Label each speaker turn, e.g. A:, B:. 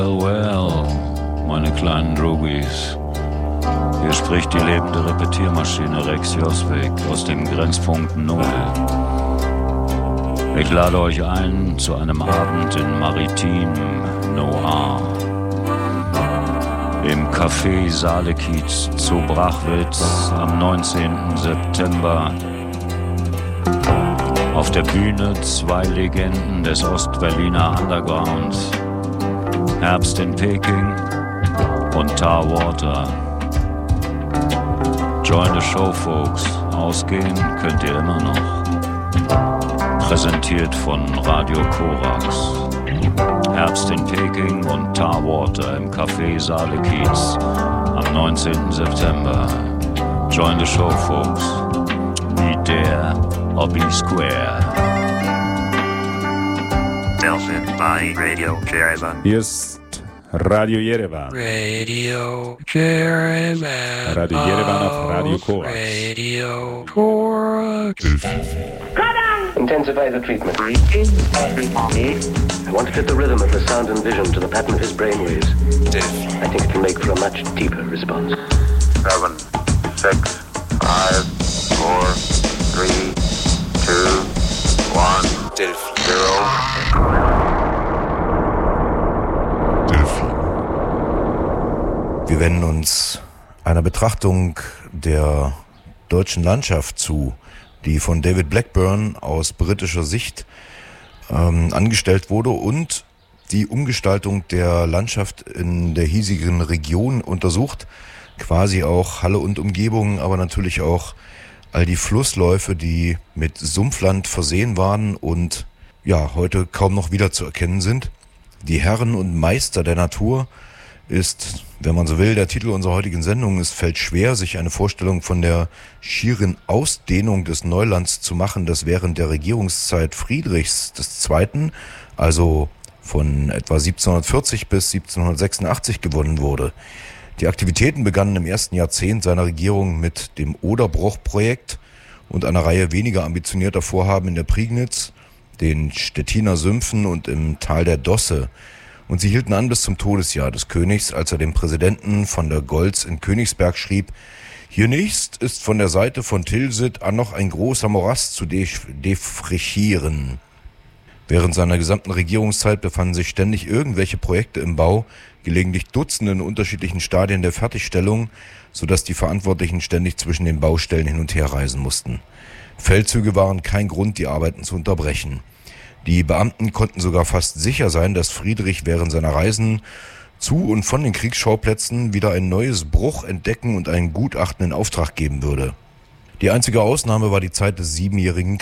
A: Well, meine kleinen Droogies. Hier spricht die lebende Repetiermaschine Rex Joswig aus dem Grenzpunkt Null. Ich lade euch ein zu einem Abend in Maritim Noir. Im Café Saalekiez zu Brachwitz am 19. September. Auf der Bühne zwei Legenden des Ostberliner Underground. Herbst in Peking und Tar Water. Join the show, folks. Ausgehen könnt ihr immer noch. Präsentiert von Radio Korax. Herbst in Peking und Tar Water im Café Saalekiez am 19. September. Join the show, folks. Be there or be square.
B: Melvin by Radio Jerevan.
C: Hier ist Radio Jerevan.
D: Radio Jerevan.
C: Radio Jerevan auf Radio Korax.
D: Radio Korax.
E: Intensify the treatment. I want to fit the rhythm of the sound and vision to the pattern of his brainwaves. I think it can make for a much deeper response.
B: 7, 6, 5, 4, 3, 2, 1, 0.
F: Wir wenden uns einer Betrachtung der deutschen Landschaft zu, die von David Blackburn aus britischer Sicht angestellt wurde und die Umgestaltung der Landschaft in der hiesigen Region untersucht, quasi auch Halle und Umgebung, aber natürlich auch all die Flussläufe, die mit Sumpfland versehen waren und ja, heute kaum noch wiederzuerkennen sind. Die Herren und Meister der Natur ist, wenn man so will, der Titel unserer heutigen Sendung. Es fällt schwer, sich eine Vorstellung von der schieren Ausdehnung des Neulands zu machen, das während der Regierungszeit Friedrichs II., also von etwa 1740 bis 1786 gewonnen wurde. Die Aktivitäten begannen im ersten Jahrzehnt seiner Regierung mit dem Oderbruch-Projekt und einer Reihe weniger ambitionierter Vorhaben in der Prignitz, den Stettiner Sümpfen und im Tal der Dosse. Und sie hielten an bis zum Todesjahr des Königs, als er dem Präsidenten von der Goltz in Königsberg schrieb: Hiernächst ist von der Seite von Tilsit an noch ein großer Morast zu defrichieren. Während seiner gesamten Regierungszeit befanden sich ständig irgendwelche Projekte im Bau, gelegentlich Dutzende in unterschiedlichen Stadien der Fertigstellung, sodass die Verantwortlichen ständig zwischen den Baustellen hin und her reisen mussten. Feldzüge waren kein Grund, die Arbeiten zu unterbrechen. Die Beamten konnten sogar fast sicher sein, dass Friedrich während seiner Reisen zu und von den Kriegsschauplätzen wieder ein neues Bruch entdecken und ein Gutachten in Auftrag geben würde. Die einzige Ausnahme war die Zeit des 7-jährigen